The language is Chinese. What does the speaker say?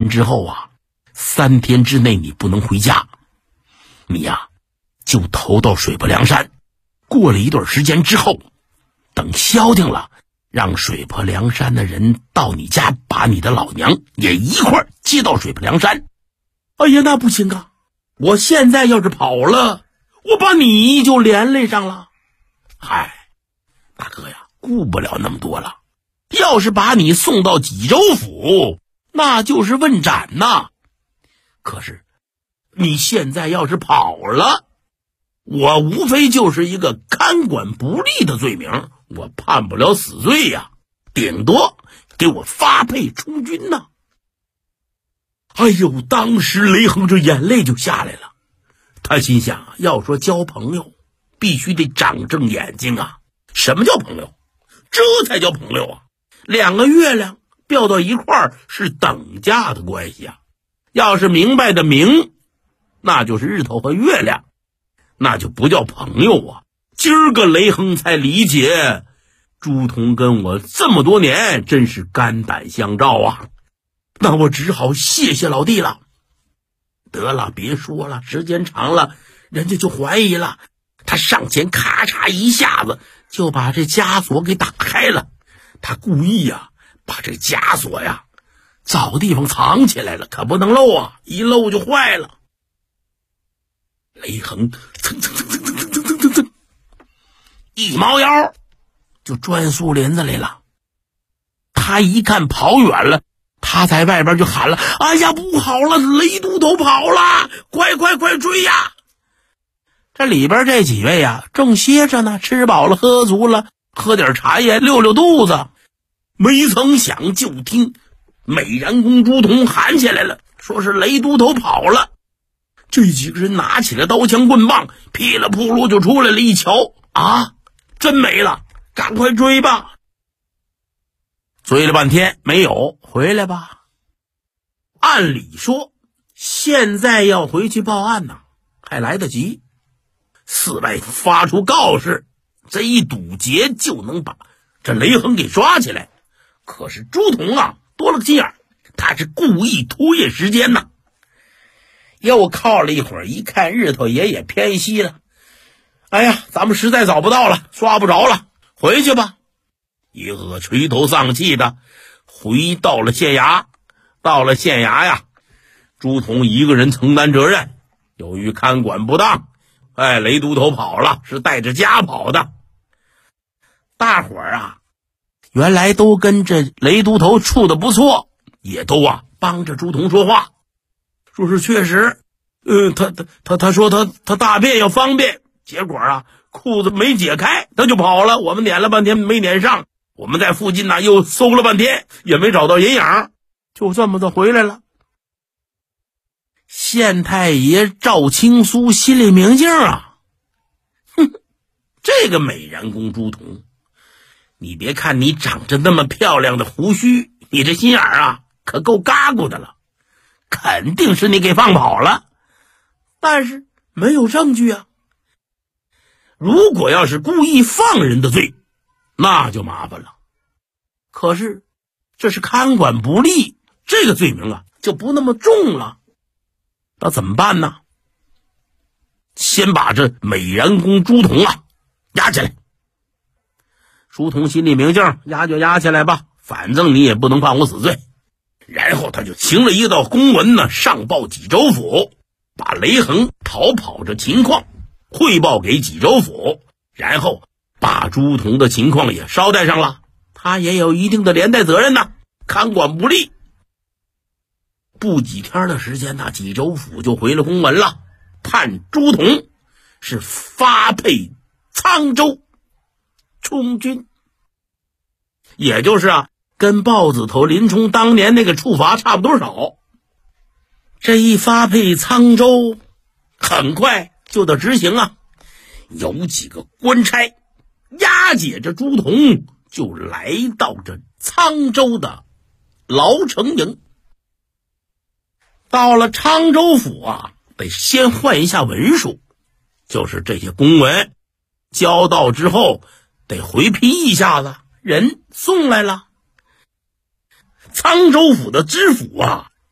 完之后啊，3天之内你不能回家，你呀就投到水泊梁山。过了一段时间之后，等消停了，让水泊梁山的人到你家，把你的老娘也一块接到水泊梁山。哎呀，那不行啊！我现在要是跑了，我把你就连累上了。嗨，大哥呀，顾不了那么多了。要是把你送到济州府，那就是问斩呐。可是你现在要是跑了，我无非就是一个看管不力的罪名，我判不了死罪呀，顶多给我发配充军呐。哎呦，当时雷横这眼泪就下来了。他心想，要说交朋友，必须得长正眼睛啊。什么叫朋友？这才叫朋友啊！2个月亮调到一块儿是等价的关系啊。要是明白的明，那就是日头和月亮，那就不叫朋友啊。今儿个雷横才理解，朱仝跟我这么多年真是肝胆相照啊。那我只好谢谢老弟了。得了，别说了，时间长了人家就怀疑了。他上前咔嚓一下子就把这枷锁给打开了。他故意呀把这枷锁呀找地方藏起来了，可不能漏啊，一漏就坏了。雷横蹭蹭蹭蹭蹭蹭蹭蹭蹭一猫腰就钻树林子里了。他一看跑远了，他在外边就喊了：哎呀，不好了，雷都头跑了，快快快追呀！这里边这几位呀正歇着呢，吃饱了喝足了，喝点茶叶溜溜肚子。没曾想就听美髯公朱仝喊起来了，说是雷都头跑了。这几个人拿起了刀枪棍棒，噼里扑噜就出来了。一瞧啊，真没了，赶快追吧。追了半天没有，回来吧。按理说现在要回去报案呢，还来得及。寺外发出告示，这一堵截就能把这雷横给抓起来。可是朱仝啊多了个心眼，他是故意拖延时间呢。又靠了一会儿，一看日头也偏西了，哎呀，咱们实在找不到了，抓不着了，回去吧。一个垂头丧气的回到了县衙。到了县衙呀，朱仝一个人承担责任，由于看管不当，雷都头跑了，是带着家跑的。大伙儿啊原来都跟这雷都头处得不错，也都帮着朱仝说话，说是确实他说他大便要方便，结果裤子没解开他就跑了，我们撵了半天没撵上，我们在附近又搜了半天也没找到人影，就这么的回来了。县太爷赵青苏心里明镜啊，这个美髯公朱仝，你别看你长着那么漂亮的胡须，你这心眼可够嘎咕的了，肯定是你给放跑了，但是没有证据啊。如果要是故意放人的罪，那就麻烦了。可是这是看管不力，这个罪名就不那么重了。那怎么办呢？先把这美髯公朱仝押起来。朱仝心里明镜，押就押起来吧，反正你也不能判我死罪。然后他就行了一道公文呢，上报济州府，把雷横逃跑的情况汇报给济州府，然后把朱仝的情况也捎带上了，他也有一定的连带责任呢，看管不力。不几天的时间呢，济州府就回了公文了，判朱仝是发配沧州充军，也就是跟豹子头林冲当年那个处罚差不多少。这一发配沧州，很快就得执行啊。有几个官差押解着朱仝就来到这沧州的牢城营。到了沧州府得先换一下文书，就是这些公文交到之后得回批一下子，人送来了。沧州府的知府